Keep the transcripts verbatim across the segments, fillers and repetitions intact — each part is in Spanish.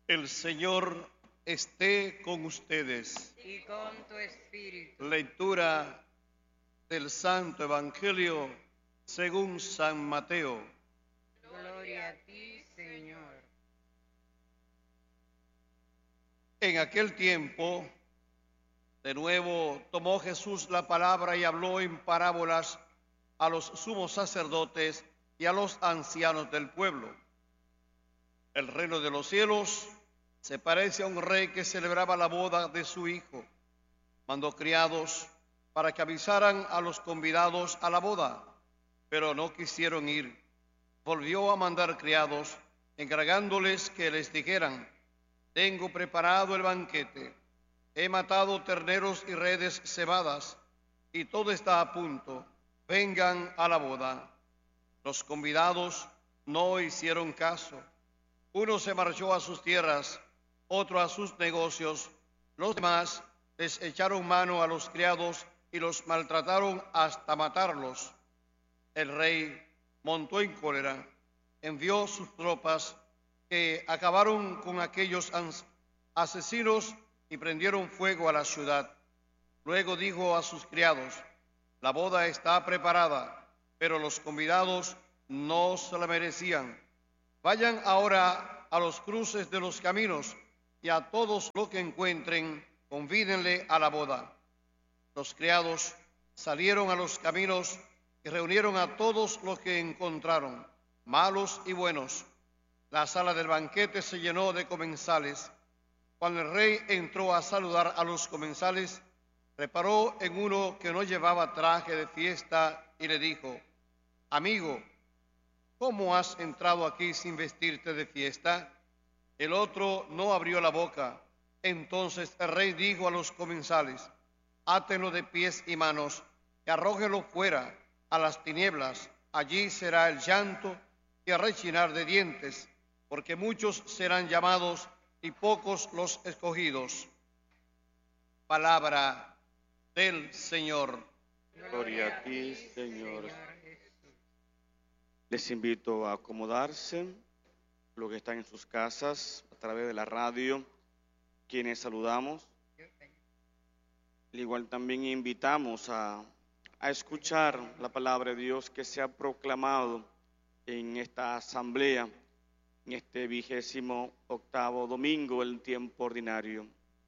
El Señor esté con ustedes. Y con tu espíritu. Lectura del Santo Evangelio según San Mateo. Gloria a ti, Señor. En aquel tiempo, de nuevo tomó Jesús la palabra y habló en parábolas a los sumos sacerdotes y a los ancianos del pueblo. El reino de los cielos se parece a un rey que celebraba la boda de su hijo. Mandó criados para que avisaran a los convidados a la boda, pero no quisieron ir. Volvió a mandar criados, encargándoles que les dijeran: tengo preparado el banquete, he matado terneros y redes cebadas, y todo está a punto, vengan a la boda. Los convidados no hicieron caso. Uno se marchó a sus tierras, otro a sus negocios. Los demás les echaron mano a los criados y los maltrataron hasta matarlos. El rey montó en cólera, envió sus tropas que acabaron con aquellos asesinos y prendieron fuego a la ciudad. Luego dijo a sus criados: la boda está preparada, pero los convidados no se la merecían. Vayan ahora a los cruces de los caminos y a todos los que encuentren, convídenle a la boda. Los criados salieron a los caminos y reunieron a todos los que encontraron, malos y buenos. La sala del banquete se llenó de comensales. Cuando el rey entró a saludar a los comensales, reparó en uno que no llevaba traje de fiesta y le dijo: amigo, ¿cómo has entrado aquí sin vestirte de fiesta? El otro no abrió la boca. Entonces el rey dijo a los comensales: átenlo de pies y manos y arrójenlo fuera a las tinieblas. Allí será el llanto y el rechinar de dientes, porque muchos serán llamados y pocos los escogidos. Palabra del Señor. Gloria a ti, Señor. Les invito a acomodarse, los que están en sus casas, a través de la radio, quienes saludamos. Al igual también invitamos a, a escuchar la palabra de Dios que se ha proclamado en esta asamblea, en este vigésimo octavo domingo del tiempo ordinario.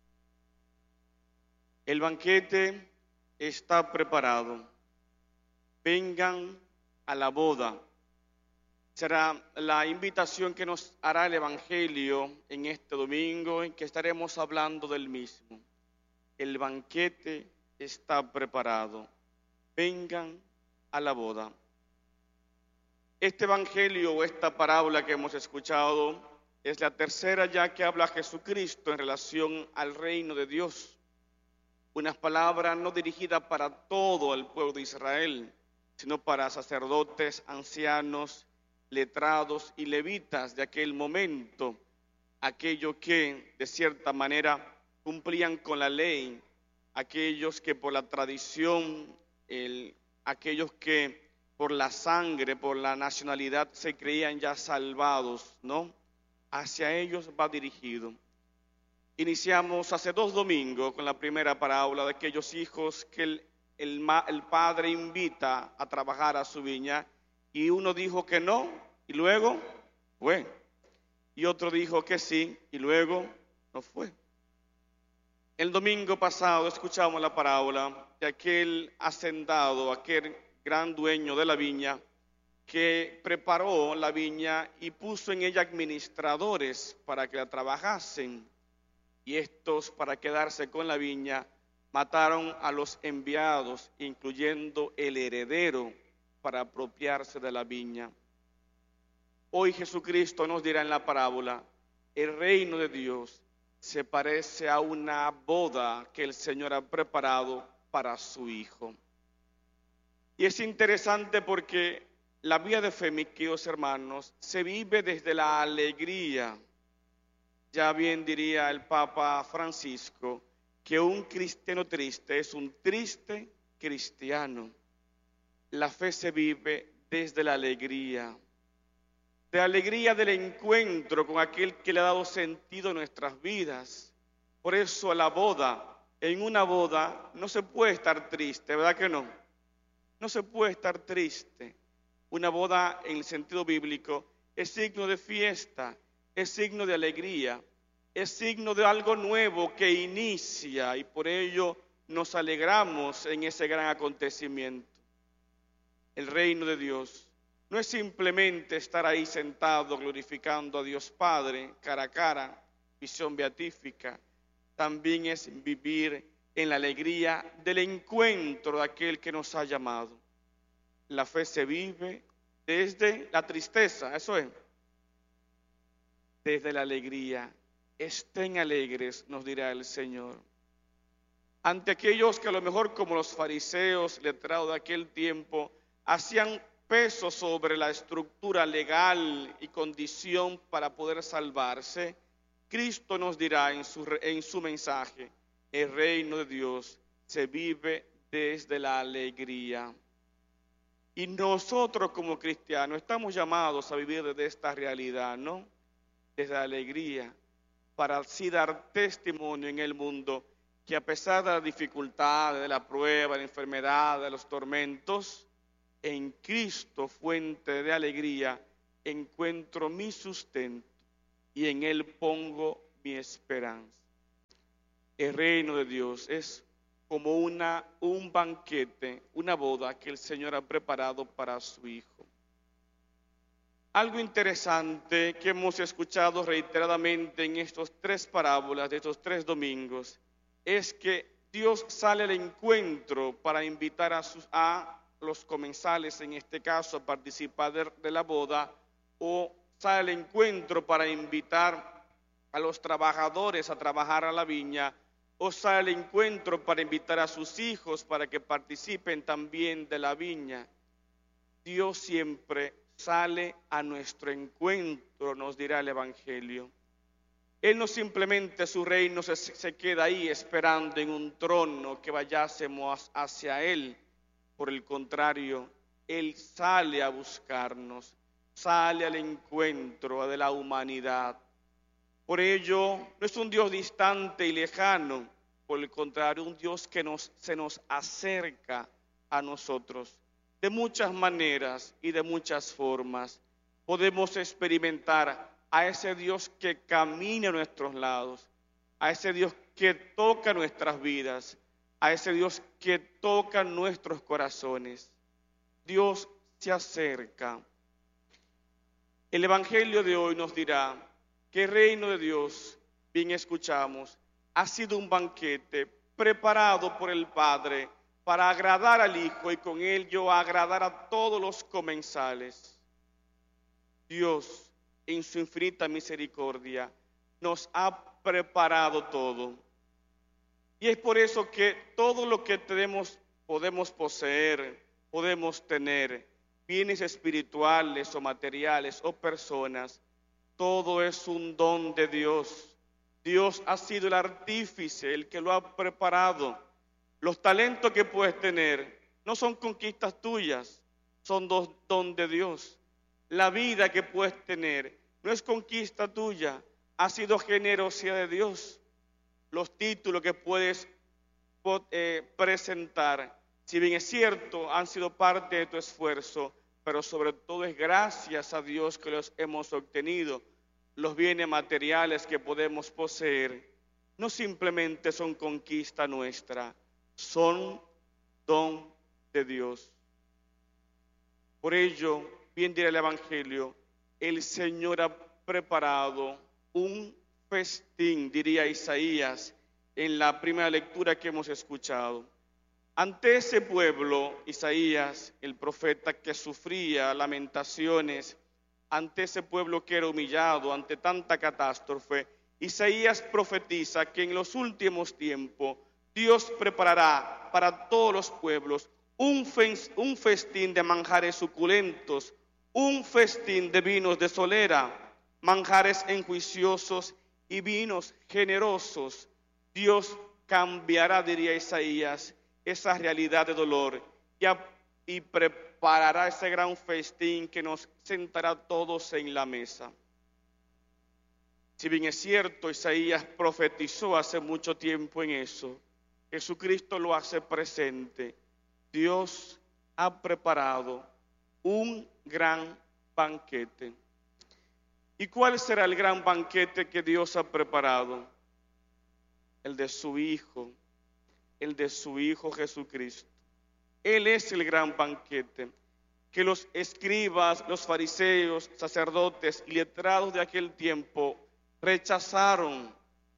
El banquete está preparado. Vengan a la boda. Será la invitación que nos hará el Evangelio en este domingo, en que estaremos hablando del mismo. El banquete está preparado. Vengan a la boda. Este Evangelio o esta parábola que hemos escuchado es la tercera ya que habla Jesucristo en relación al reino de Dios. Unas palabras no dirigidas para todo el pueblo de Israel, sino para sacerdotes, ancianos, letrados y levitas de aquel momento, aquellos que de cierta manera cumplían con la ley, aquellos que por la tradición, el, aquellos que por la sangre, por la nacionalidad se creían ya salvados, ¿no? Hacia ellos va dirigido. Iniciamos hace dos domingos con la primera parábola de aquellos hijos que el, el, el padre invita a trabajar a su viña, y uno dijo que no, y luego fue. Y otro dijo que sí, y luego no fue. El domingo pasado escuchamos la parábola de aquel hacendado, aquel gran dueño de la viña, que preparó la viña y puso en ella administradores para que la trabajasen. Y estos, para quedarse con la viña, mataron a los enviados, incluyendo el heredero, para apropiarse de la viña. Hoy Jesucristo nos dirá en la parábola: el reino de Dios se parece a una boda que el Señor ha preparado para su Hijo. Y es interesante porque la vida de fe, mis queridos hermanos, se vive desde la alegría. Ya bien diría el Papa Francisco que un cristiano triste es un triste cristiano. La fe se vive desde la alegría. de alegría del encuentro con aquel que le ha dado sentido a nuestras vidas. Por eso la boda, en una boda no se puede estar triste, ¿verdad que no? No se puede estar triste. Una boda en el sentido bíblico es signo de fiesta, es signo de alegría, es signo de algo nuevo que inicia y por ello nos alegramos en ese gran acontecimiento. El reino de Dios no es simplemente estar ahí sentado glorificando a Dios Padre cara a cara, visión beatífica, también es vivir en la alegría del encuentro de aquel que nos ha llamado. La fe se vive desde la tristeza, eso es, desde la alegría. Estén alegres, nos dirá el Señor. Ante aquellos que a lo mejor como los fariseos letrados de aquel tiempo hacían peso sobre la estructura legal y condición para poder salvarse, Cristo nos dirá en su, en su mensaje, el reino de Dios se vive desde la alegría. Y nosotros como cristianos estamos llamados a vivir desde esta realidad, ¿no? Desde la alegría, para así dar testimonio en el mundo que a pesar de las dificultades, de la prueba, de la enfermedad, de los tormentos, en Cristo, fuente de alegría, encuentro mi sustento y en Él pongo mi esperanza. El reino de Dios es como una, un banquete, una boda que el Señor ha preparado para su Hijo. Algo interesante que hemos escuchado reiteradamente en estas tres parábolas de estos tres domingos es que Dios sale al encuentro para invitar a, sus, a los comensales, en este caso, a participar de, de la boda, o sale al encuentro para invitar a los trabajadores a trabajar a la viña, o sale al encuentro para invitar a sus hijos para que participen también de la viña. Dios siempre sale a nuestro encuentro, nos dirá el Evangelio. Él no simplemente su reino se, se queda ahí esperando en un trono que vayásemos hacia Él. Por el contrario, Él sale a buscarnos, sale al encuentro de la humanidad. Por ello, no es un Dios distante y lejano, por el contrario, un Dios que nos, se nos acerca a nosotros. De muchas maneras y de muchas formas podemos experimentar a ese Dios que camina a nuestros lados, a ese Dios que toca nuestras vidas, a ese Dios que toca nuestros corazones. Dios se acerca. El Evangelio de hoy nos dirá que el reino de Dios, bien escuchamos, ha sido un banquete preparado por el Padre para agradar al Hijo y con ello agradar a todos los comensales. Dios, en su infinita misericordia, nos ha preparado todo. Y es por eso que todo lo que tenemos, podemos poseer, podemos tener, bienes espirituales o materiales o personas, todo es un don de Dios. Dios ha sido el artífice, el que lo ha preparado. Los talentos que puedes tener no son conquistas tuyas, son don de Dios. La vida que puedes tener no es conquista tuya, ha sido generosidad de Dios. Los títulos que puedes eh, presentar, si bien es cierto, han sido parte de tu esfuerzo, pero sobre todo es gracias a Dios que los hemos obtenido. Los bienes materiales que podemos poseer no simplemente son conquista nuestra, son don de Dios. Por ello, bien dirá el Evangelio, el Señor ha preparado un festín, diría Isaías, en la primera lectura que hemos escuchado. Ante ese pueblo, Isaías, el profeta que sufría lamentaciones, ante ese pueblo que era humillado, ante tanta catástrofe, Isaías profetiza que en los últimos tiempos Dios preparará para todos los pueblos un, fe, un festín de manjares suculentos, un festín de vinos de solera, manjares enjuiciosos y vinos generosos. Dios cambiará, diría Isaías, esa realidad de dolor y, a, y pre, preparará ese gran festín que nos sentará todos en la mesa. Si bien es cierto, Isaías profetizó hace mucho tiempo en eso, Jesucristo lo hace presente. Dios ha preparado un gran banquete. ¿Y cuál será el gran banquete que Dios ha preparado? El de su Hijo, el de su Hijo Jesucristo. Él es el gran banquete que los escribas, los fariseos, sacerdotes y letrados de aquel tiempo rechazaron,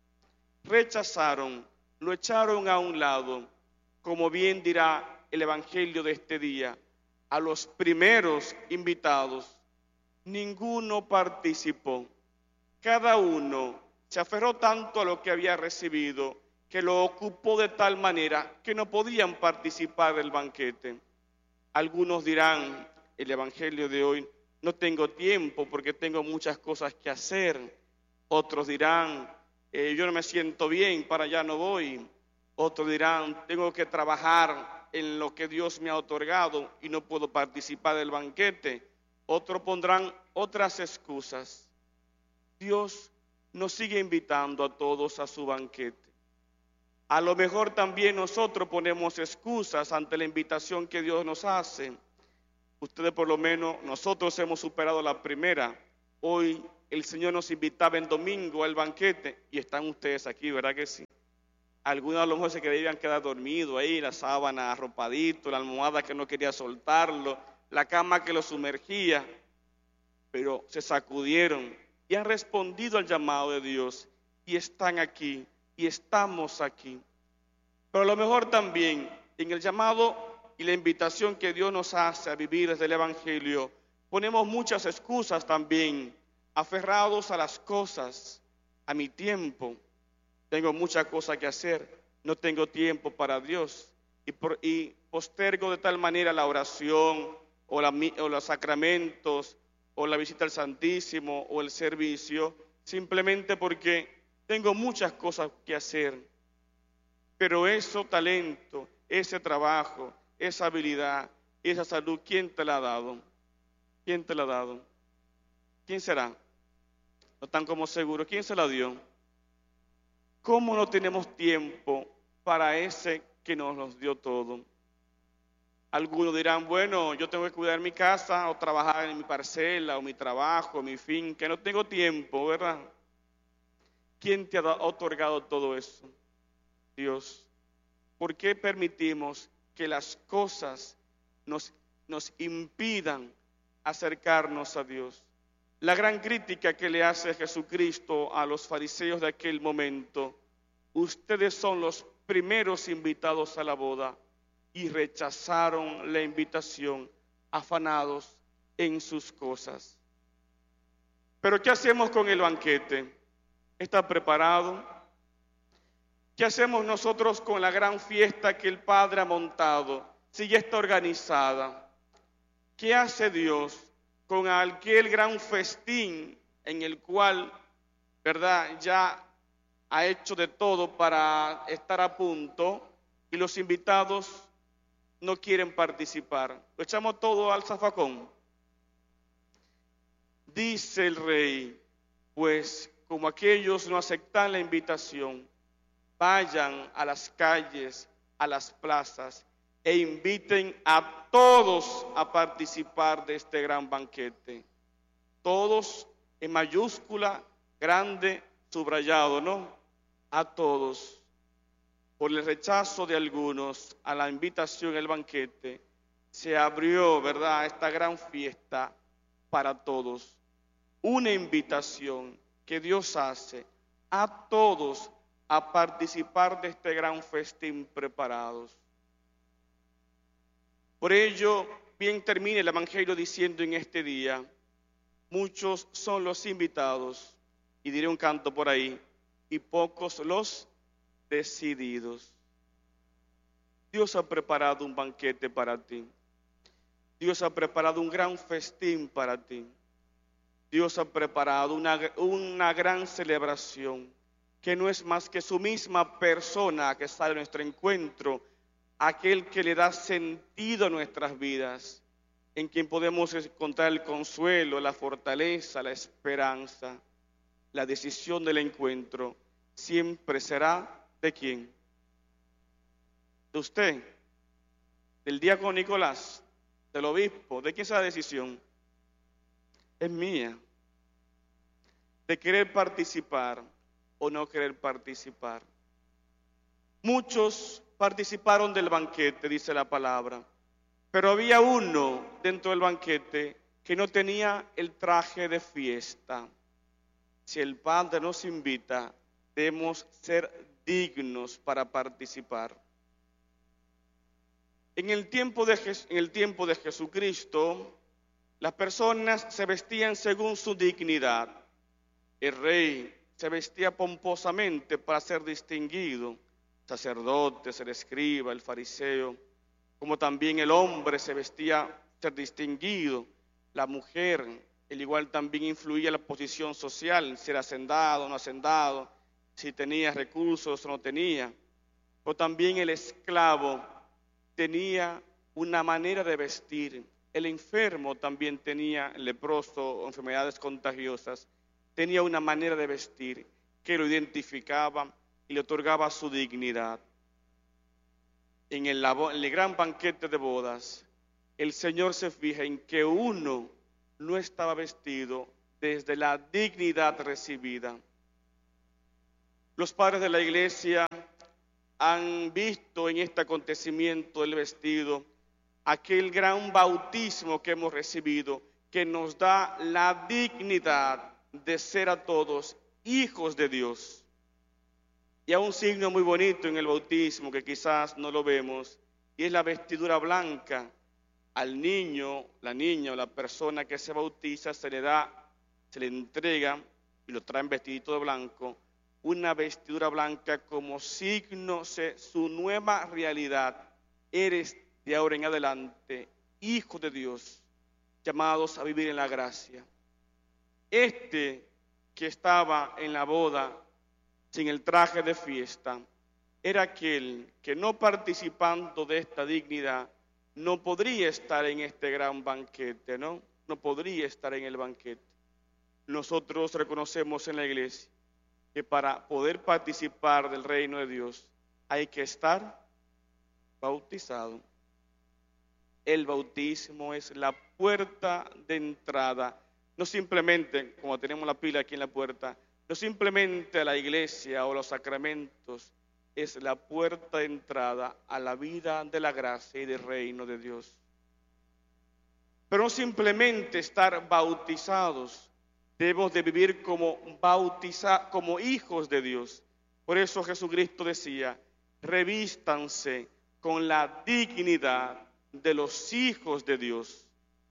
rechazaron, lo echaron a un lado, como bien dirá el Evangelio de este día. A los primeros invitados, ninguno participó. Cada uno se aferró tanto a lo que había recibido que lo ocupó de tal manera que no podían participar del banquete. Algunos dirán, el Evangelio de hoy, no tengo tiempo porque tengo muchas cosas que hacer. Otros dirán, eh, yo no me siento bien, para allá no voy. Otros dirán, tengo que trabajar en lo que Dios me ha otorgado y no puedo participar del banquete. Otros pondrán otras excusas. Dios nos sigue invitando a todos a su banquete. A lo mejor también nosotros ponemos excusas ante la invitación que Dios nos hace. Ustedes por lo menos, nosotros hemos superado la primera. Hoy el Señor nos invitaba en domingo al banquete y están ustedes aquí, ¿verdad que sí? Algunos a lo mejor se querían quedar dormidos ahí, la sábana arropadito, la almohada que no quería soltarlo, la cama que lo sumergía, pero se sacudieron y han respondido al llamado de Dios y están aquí y estamos aquí. Pero a lo mejor también en el llamado y la invitación que Dios nos hace a vivir desde el Evangelio, ponemos muchas excusas también, aferrados a las cosas, a mi tiempo. Tengo muchas cosas que hacer, no tengo tiempo para Dios y, por, y postergo de tal manera la oración o, la, o los sacramentos o la visita al Santísimo o el servicio, simplemente porque tengo muchas cosas que hacer. Pero ese talento, ese trabajo, esa habilidad, esa salud, ¿quién te la ha dado? ¿Quién te la ha dado? ¿Quién será? No están como seguros. ¿Quién se la dio? ¿Cómo no tenemos tiempo para ese que nos los dio todo? Algunos dirán, bueno, yo tengo que cuidar mi casa o trabajar en mi parcela o mi trabajo, mi finca, no tengo tiempo, ¿verdad? ¿Quién te ha otorgado todo eso? Dios. ¿Por qué permitimos que las cosas nos, nos impidan acercarnos a Dios? La gran crítica que le hace Jesucristo a los fariseos de aquel momento: ustedes son los primeros invitados a la boda y rechazaron la invitación, afanados en sus cosas. Pero ¿qué hacemos con el banquete? ¿Está preparado? ¿Qué hacemos nosotros con la gran fiesta que el Padre ha montado? Si ya está organizada. ¿Qué hace Dios con aquel gran festín en el cual, verdad, ya ha hecho de todo para estar a punto y los invitados no quieren participar? Lo echamos todo al zafacón. Dice el rey, pues como aquellos no aceptan la invitación, vayan a las calles, a las plazas e inviten a todos a participar de este gran banquete. Todos en mayúscula, grande, subrayado, ¿no? A todos. Por el rechazo de algunos a la invitación al banquete, se abrió, ¿verdad?, esta gran fiesta para todos. Una invitación que Dios hace a todos a participar de este gran festín preparados. Por ello, bien termina el Evangelio diciendo en este día, muchos son los invitados, y diré un canto por ahí, y pocos los decididos. Dios ha preparado un banquete para ti. Dios ha preparado un gran festín para ti. Dios ha preparado una, una gran celebración, que no es más que su misma persona que sale a nuestro encuentro, aquel que le da sentido a nuestras vidas, en quien podemos encontrar el consuelo, la fortaleza, la esperanza, la decisión del encuentro, siempre será ¿de quién? De usted, del diácono Nicolás, del obispo. ¿De quién es la decisión? Es mía. De querer participar o no querer participar. Muchos participaron del banquete, dice la palabra, pero había uno dentro del banquete que no tenía el traje de fiesta. Si el Padre nos invita, debemos ser dignos para participar. En el tiempo de, en el tiempo de Jesucristo, las personas se vestían según su dignidad. El rey se vestía pomposamente para ser distinguido, sacerdotes, el escriba, el fariseo, como también el hombre se vestía ser distinguido, la mujer, el igual también influía la posición social, si era hacendado o no hacendado, si tenía recursos o no tenía, o también el esclavo tenía una manera de vestir, el enfermo también tenía, el leproso o enfermedades contagiosas, tenía una manera de vestir que lo identificaba y le otorgaba su dignidad. En el, en el gran banquete de bodas, el Señor se fija en que uno no estaba vestido desde la dignidad recibida. Los padres de la iglesia han visto en este acontecimiento del vestido aquel gran bautismo que hemos recibido, que nos da la dignidad de ser a todos hijos de Dios. Y hay un signo muy bonito en el bautismo que quizás no lo vemos, y es la vestidura blanca. Al niño, la niña o la persona que se bautiza se le da, se le entrega, y lo traen vestidito de blanco, una vestidura blanca como signo de su nueva realidad. Eres de ahora en adelante hijo de Dios, llamados a vivir en la gracia. Este que estaba en la boda sin el traje de fiesta era aquel que, no participando de esta dignidad, no podría estar en este gran banquete, ¿no? No podría estar en el banquete. Nosotros reconocemos en la iglesia que para poder participar del reino de Dios hay que estar bautizado. El bautismo es la puerta de entrada, no simplemente, como tenemos la pila aquí en la puerta, no simplemente a la iglesia o los sacramentos, es la puerta de entrada a la vida de la gracia y del reino de Dios. Pero no simplemente estar bautizados, debemos de vivir como, bautiza, como hijos de Dios. Por eso Jesucristo decía, revístanse con la dignidad de los hijos de Dios.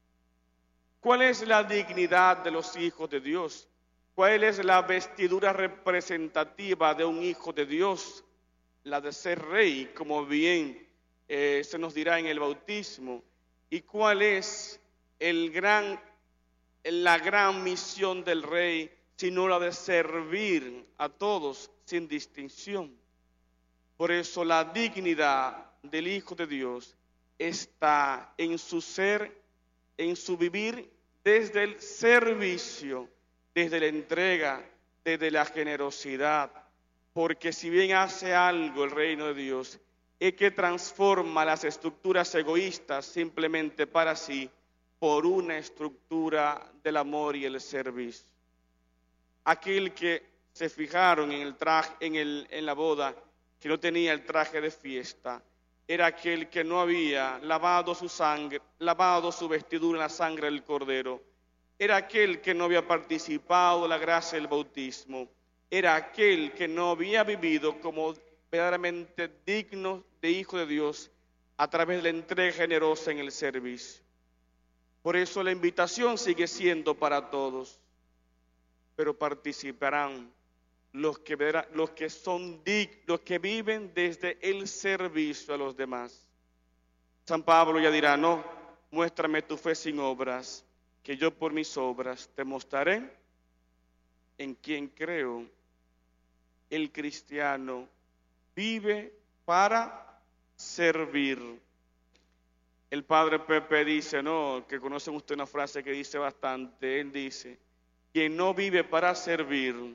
¿Cuál es la dignidad de los hijos de Dios? ¿Cuál es la vestidura representativa de un hijo de Dios? La de ser rey, como bien eh, se nos dirá en el bautismo. ¿Y cuál es el gran, la gran misión del rey, sino la de servir a todos sin distinción? Por eso la dignidad del Hijo de Dios está en su ser, en su vivir desde el servicio, desde la entrega, desde la generosidad. Porque si bien hace algo el reino de Dios, es que transforma las estructuras egoístas simplemente para sí por una estructura del amor y el servicio. Aquel que se fijaron en el traje, en, el, en la boda, que no tenía el traje de fiesta, era aquel que no había lavado su sangre, lavado su vestidura en la sangre del Cordero. Era aquel que no había participado de la gracia del bautismo. Era aquel que no había vivido como verdaderamente digno de hijo de Dios a través de la entrega generosa en el servicio. Por eso la invitación sigue siendo para todos, pero participarán los que, verán, los que son dignos, los que viven desde el servicio a los demás. San Pablo ya dirá, no, muéstrame tu fe sin obras, que yo por mis obras te mostraré en quien creo. El cristiano vive para servir. El padre Pepe dice, no, que conocen usted una frase que dice bastante, él dice, quien no vive para servir,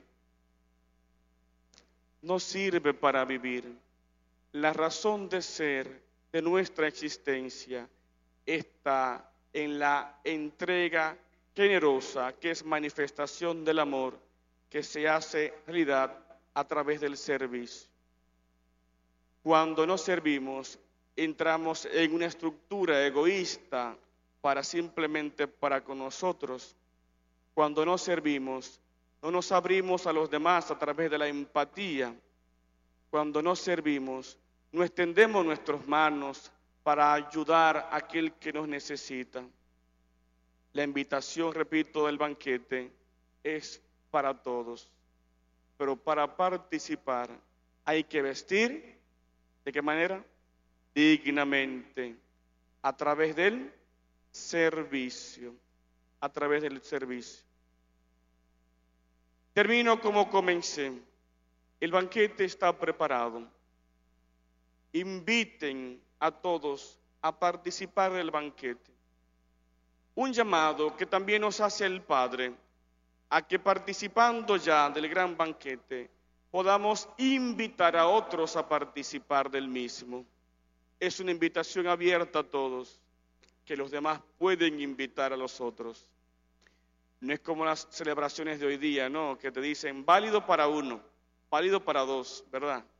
no sirve para vivir. La razón de ser de nuestra existencia está en la entrega generosa, que es manifestación del amor, que se hace realidad a través del servicio. Cuando no servimos, entramos en una estructura egoísta para simplemente para con nosotros. Cuando no servimos, no nos abrimos a los demás a través de la empatía. Cuando no servimos, no extendemos nuestras manos para ayudar a aquel que nos necesita. La invitación, repito, del banquete es para todos, pero para participar hay que vestir, ¿de qué manera? Dignamente, a través del servicio, a través del servicio. Termino como comencé. El banquete está preparado. Inviten a todos a participar del banquete. Un llamado que también nos hace el Padre a que participando ya del gran banquete podamos invitar a otros a participar del mismo. Es una invitación abierta a todos, que los demás pueden invitar a los otros. No es como las celebraciones de hoy día, ¿no? Que te dicen válido para uno, válido para dos, ¿verdad?